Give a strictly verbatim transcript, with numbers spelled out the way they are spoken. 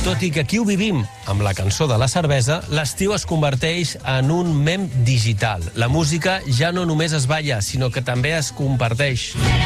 Tot i que aquí ho vivim amb la cançó de la cervesa, l'estiu es converteix en un mem digital. La música ja no només es balla, sinó que també es comparteix.